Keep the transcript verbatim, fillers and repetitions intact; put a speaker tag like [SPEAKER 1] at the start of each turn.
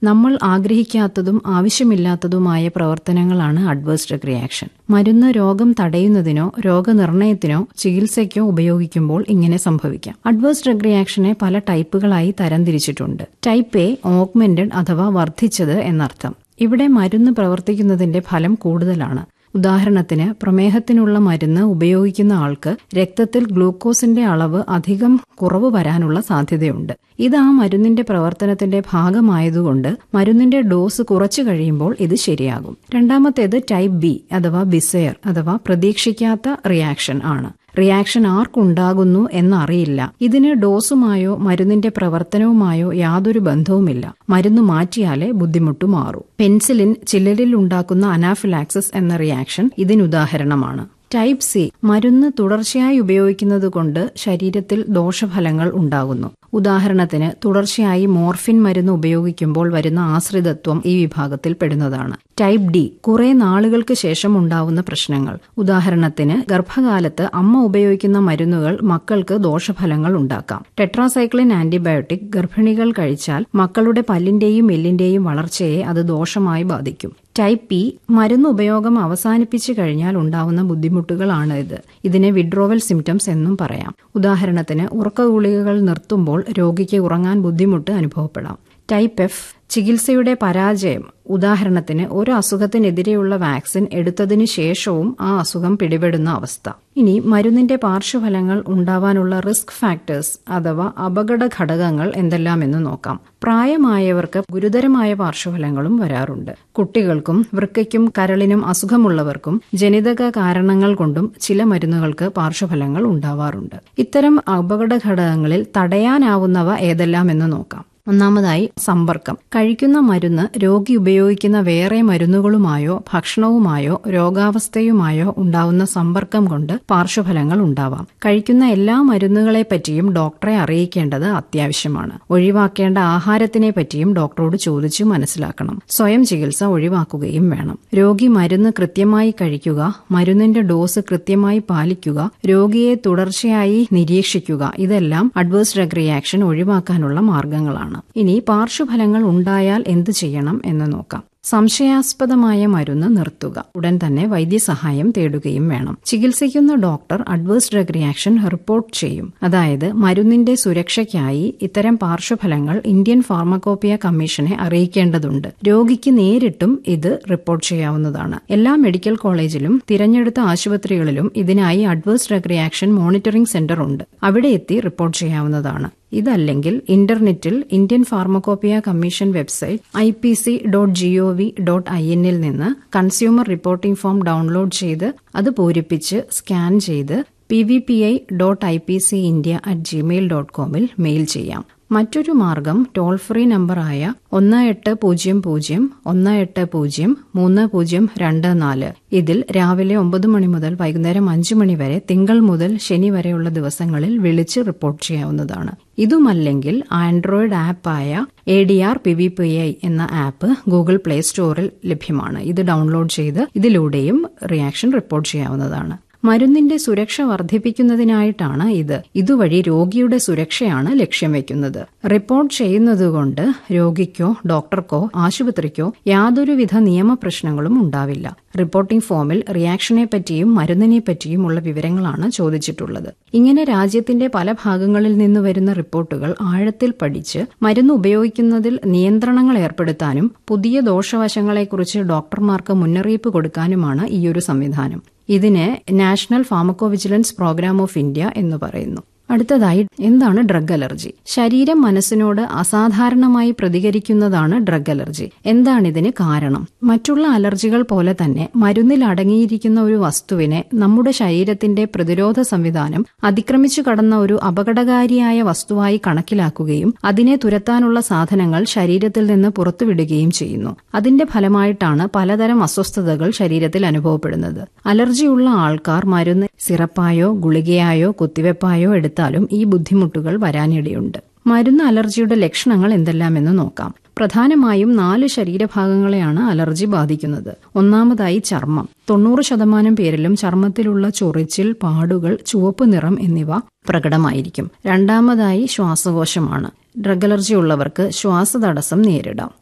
[SPEAKER 1] നമ്മൾ ആഗ്രഹിക്കാത്തതും ആവശ്യമില്ലാത്തതുമായ പ്രവർത്തനങ്ങളാണ് adverse drug reaction. മരുന്ന് രോഗം തടയുന്നതിനോ രോഗനിർണയത്തിനോ ചികിത്സയ്ക്കോ ഉപയോഗിക്കുമ്പോൾ ഇങ്ങനെ സംഭവിക്കാം. അഡ്വേഴ്സ് ഡ്രഗ് റിയാക്ഷനെ പല ടൈപ്പുകളായി തരംതിരിച്ചിട്ടുണ്ട്. ടൈപ്പ് എ ഓഗ്മെന്റഡ് അഥവാ വർദ്ധിച്ചത് എന്നർത്ഥം. ഇവിടെ മരുന്ന് പ്രവർത്തിക്കുന്നതിന്റെ ഫലം കൂടുതലാണ്. ഉദാഹരണത്തിന്, പ്രമേഹത്തിനുള്ള മരുന്ന് ഉപയോഗിക്കുന്ന ആൾക്ക് രക്തത്തിൽ ഗ്ലൂക്കോസിന്റെ അളവ് അധികം കുറവ് വരാനുള്ള സാധ്യതയുണ്ട്. ഇത് ആ മരുന്നിന്റെ പ്രവർത്തനത്തിന്റെ ഭാഗമായതുകൊണ്ട് മരുന്നിന്റെ ഡോസ് കുറച്ചു കഴിയുമ്പോൾ ഇത് ശരിയാകും. രണ്ടാമത്തേത് ടൈപ്പ് ബി അഥവാ ബിസെയർ അഥവാ പ്രതീക്ഷിക്കാത്ത റിയാക്ഷൻ ആണ്. റിയാക്ഷൻ ആർക്കുണ്ടാകുന്നു എന്നറിയില്ല. ഇതിന് ഡോസുമായോ മരുന്നിന്റെ പ്രവർത്തനവുമായോ യാതൊരു ബന്ധവുമില്ല. മരുന്ന് മാറ്റിയാലേ ബുദ്ധിമുട്ട് മാറൂ. പെൻസിലിൻ ചിലരിൽ ഉണ്ടാക്കുന്ന അനാഫിലാക്സിസ് എന്ന റിയാക്ഷൻ ഇതിനുദാഹരണമാണ്. ടൈപ്പ് സി മരുന്ന് തുടർച്ചയായി ഉപയോഗിക്കുന്നത് കൊണ്ട് ശരീരത്തിൽ ദോഷഫലങ്ങൾ ഉണ്ടാകുന്നു. ഉദാഹരണത്തിന്, തുടർച്ചയായി മോർഫിൻ മരുന്ന് ഉപയോഗിക്കുമ്പോൾ വരുന്ന ആശ്രിതത്വം ഈ വിഭാഗത്തിൽ പെടുന്നതാണ്. ടൈപ്പ് ഡി കുറെ നാളുകൾക്ക് ശേഷം ഉണ്ടാവുന്ന പ്രശ്നങ്ങൾ. ഉദാഹരണത്തിന്, ഗർഭകാലത്ത് അമ്മ ഉപയോഗിക്കുന്ന മരുന്നുകൾ മക്കൾക്ക് ദോഷഫലങ്ങൾ ഉണ്ടാക്കാം. ടെട്രാസൈക്ലിൻ ആന്റിബയോട്ടിക് ഗർഭിണികൾ കഴിച്ചാൽ മക്കളുടെ പല്ലിന്റെയും എല്ലിന്റെയും വളർച്ചയെ അത് ദോഷമായി ബാധിക്കും. ടൈപ്പ് പി മരുന്ന് ഉപയോഗം അവസാനിപ്പിച്ചു കഴിഞ്ഞാൽ ഉണ്ടാവുന്ന ബുദ്ധിമുട്ടുകളാണ് ഇത്. ഇതിനെ വിഡ്രോവൽ സിംറ്റംസ് എന്നും പറയാം. ഉദാഹരണത്തിന്, ഉറക്ക ഗുളികകൾ നിർത്തുമ്പോൾ രോഗിക്ക് ഉറങ്ങാൻ ബുദ്ധിമുട്ട് അനുഭവപ്പെടാം. ടൈപ്പ് എഫ് ചികിത്സയുടെ പരാജയം. ഉദാഹരണത്തിന്, ഒരു അസുഖത്തിനെതിരെയുള്ള വാക്സിൻ എടുത്തതിനു ശേഷവും ആ അസുഖം പിടിപെടുന്ന അവസ്ഥ. ഇനി മരുന്നിന്റെ പാർശ്വഫലങ്ങൾ ഉണ്ടാവാനുള്ള റിസ്ക് ഫാക്ടേഴ്സ് അഥവാ അപകട ഘടകങ്ങൾ എന്തെല്ലാമെന്ന് നോക്കാം. പ്രായമായവർക്ക് ഗുരുതരമായ പാർശ്വഫലങ്ങളും വരാറുണ്ട്. കുട്ടികൾക്കും വൃക്കയ്ക്കും കരളിനും അസുഖമുള്ളവർക്കും ജനിതക കാരണങ്ങൾ കൊണ്ടും ചില മരുന്നുകൾക്ക് പാർശ്വഫലങ്ങൾ ഉണ്ടാവാറുണ്ട്. ഇത്തരം അപകട ഘടകങ്ങളിൽ തടയാനാവുന്നവ ഏതെല്ലാമെന്ന് നോക്കാം. ഒന്നാമതായി സമ്പർക്കം. കഴിക്കുന്ന മരുന്ന് രോഗി ഉപയോഗിക്കുന്ന വേറെ മരുന്നുകളുമായോ ഭക്ഷണവുമായോ രോഗാവസ്ഥയുമായോ ഉണ്ടാവുന്ന സമ്പർക്കം കൊണ്ട് പാർശ്വഫലങ്ങൾ ഉണ്ടാവാം. കഴിക്കുന്ന എല്ലാ മരുന്നുകളെ പറ്റിയും ഡോക്ടറെ അറിയിക്കേണ്ടത് അത്യാവശ്യമാണ്. ഒഴിവാക്കേണ്ട ആഹാരത്തിനെ പറ്റിയും ഡോക്ടറോട് ചോദിച്ചു മനസ്സിലാക്കണം. സ്വയം ചികിത്സ ഒഴിവാക്കുകയും വേണം. രോഗി മരുന്ന് കൃത്യമായി കഴിക്കുക, മരുന്നിന്റെ ഡോസ് കൃത്യമായി പാലിക്കുക, രോഗിയെ തുടർച്ചയായി നിരീക്ഷിക്കുക, ഇതെല്ലാം അഡ്വേഴ്സ് ഡ്രഗ് റിയാക്ഷൻ ഒഴിവാക്കാനുള്ള മാർഗങ്ങളാണ്. ഇനി പാർശ്വഫലങ്ങൾ ഉണ്ടായാൽ എന്ത് ചെയ്യണം എന്ന് നോക്കാം. സംശയാസ്പദമായ മരുന്ന് നിർത്തുക. ഉടൻ തന്നെ വൈദ്യസഹായം തേടുകയും വേണം. ചികിത്സിക്കുന്ന doctor adverse drug reaction report ചെയ്യും. അതായത് മരുന്നിന്റെ സുരക്ഷയ്ക്കായി ഇത്തരം പാർശ്വഫലങ്ങൾ ഇന്ത്യൻ ഫാർമക്കോപ്പിയ കമ്മീഷനെ അറിയിക്കേണ്ടതുണ്ട്. രോഗിക്ക് നേരിട്ടും ഇത് റിപ്പോർട്ട് ചെയ്യാവുന്നതാണ്. എല്ലാ മെഡിക്കൽ കോളേജിലും തിരഞ്ഞെടുത്ത ആശുപത്രികളിലും ഇതിനായി adverse drug reaction monitoring centre ഉണ്ട്. അവിടെ എത്തി റിപ്പോർട്ട് ചെയ്യാവുന്നതാണ്. ഇതല്ലെങ്കിൽ ഇന്റർനെറ്റിൽ Indian pharmacopoeia commission website I P C dot G O V dot I എന്നിൽ നിന്ന് കൺസ്യൂമർ റിപ്പോർട്ടിംഗ് ഫോം ഡൗൺലോഡ് ചെയ്ത് അത് പൂരിപ്പിച്ച് സ്കാൻ ചെയ്ത് P V P I dot I P C India at Gmail dot കോമിൽ mail ചെയ്യാം. മറ്റൊരു മാർഗം toll free നമ്പറായ ഒന്ന് എട്ട് പൂജ്യം പൂജ്യം ഒന്ന് എട്ട് പൂജ്യം മൂന്ന് പൂജ്യം രണ്ട് നാല് ഇതിൽ രാവിലെ ഒമ്പത് മണി മുതൽ വൈകുന്നേരം അഞ്ചു മണി വരെ തിങ്കൾ മുതൽ ശനി വരെയുള്ള ദിവസങ്ങളിൽ വിളിച്ച് റിപ്പോർട്ട് ചെയ്യാവുന്നതാണ്. ഇതുമല്ലെങ്കിൽ Android ആപ്പായ A D R P V P I എന്ന ആപ്പ് ഗൂഗിൾ പ്ലേ സ്റ്റോറിൽ ലഭ്യമാണ്. ഇത് ഡൗൺലോഡ് ചെയ്ത് ഇതിലൂടെയും റിയാക്ഷൻ റിപ്പോർട്ട് ചെയ്യാവുന്നതാണ്. മരുന്നിന്റെ സുരക്ഷ വർദ്ധിപ്പിക്കുന്നതിനായിട്ടാണ് ഇത്. ഇതുവഴി രോഗിയുടെ സുരക്ഷയാണ് ലക്ഷ്യം വെക്കുന്നത്. റിപ്പോർട്ട് ചെയ്യുന്നതുകൊണ്ട് രോഗിക്കോ ഡോക്ടർക്കോ ആശുപത്രിക്കോ യാതൊരുവിധ നിയമപ്രശ്നങ്ങളും ഉണ്ടാവില്ല. റിപ്പോർട്ടിംഗ് ഫോമിൽ റിയാക്ഷനെ പറ്റിയും മരുന്നിനെ പറ്റിയും ഉള്ള വിവരങ്ങളാണ് ചോദിച്ചിട്ടുള്ളത്. ഇങ്ങനെ രാജ്യത്തിന്റെ പല ഭാഗങ്ങളിൽ നിന്ന് വരുന്ന റിപ്പോർട്ടുകൾ ആഴത്തിൽ പഠിച്ച് മരുന്ന് ഉപയോഗിക്കുന്നതിൽ നിയന്ത്രണങ്ങൾ ഏർപ്പെടുത്താനും പുതിയ ദോഷവശങ്ങളെക്കുറിച്ച് ഡോക്ടർമാർക്ക് മുന്നറിയിപ്പ് കൊടുക്കാനുമാണ് ഈയൊരു സംവിധാനം. ഇതിന് national pharmaco vigilance programme of India എന്ന് പറയുന്നു. അടുത്തതായി, എന്താണ് ഡ്രഗ് അലർജി? ശരീരം മനസ്സിനോട് അസാധാരണമായി പ്രതികരിക്കുന്നതാണ് ഡ്രഗ് അലർജി. എന്താണിതിന് കാരണം? മറ്റുള്ള അലർജികൾ പോലെ തന്നെ മരുന്നിൽ അടങ്ങിയിരിക്കുന്ന ഒരു വസ്തുവിനെ നമ്മുടെ ശരീരത്തിന്റെ പ്രതിരോധ സംവിധാനം അതിക്രമിച്ചു കടന്ന ഒരു അപകടകാരിയായ വസ്തുവായി കണക്കിലാക്കുകയും അതിനെ തുരത്താനുള്ള സാധനങ്ങൾ ശരീരത്തിൽ നിന്ന് പുറത്തുവിടുകയും ചെയ്യുന്നു. അതിന്റെ ഫലമായിട്ടാണ് പലതരം അസ്വസ്ഥതകൾ ശരീരത്തിൽ അനുഭവപ്പെടുന്നത്. അലർജിയുള്ള ആൾക്കാർ മരുന്ന് സിറപ്പായോ ഗുളികയായോ കുത്തിവെപ്പായോ എടുത്താൽ ഈ ബുദ്ധിമുട്ടുകൾ വരാനിടയുണ്ട്. മരുന്ന് അലർജിയുടെ ലക്ഷണങ്ങൾ എന്തെല്ലാമെന്ന് നോക്കാം. പ്രധാനമായും നാല് ശരീരഭാഗങ്ങളെയാണ് അലർജി ബാധിക്കുന്നത്. ഒന്നാമതായി ചർമ്മം. തൊണ്ണൂറ് ശതമാനം പേരിലും ചർമ്മത്തിലുള്ള ചൊറിച്ചിൽ, പാടുകൾ, ചുവപ്പ് നിറം എന്നിവ പ്രകടമായിരിക്കും. രണ്ടാമതായി ശ്വാസകോശമാണ്. ഡ്രഗ് അലർജി ഉള്ളവർക്ക് ശ്വാസതടസ്സം നേരിടാം.